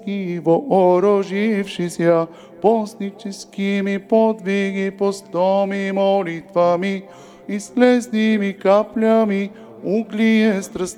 и вооружившися постническими подвиги, постом и молитвами, и слезными каплями углие страстей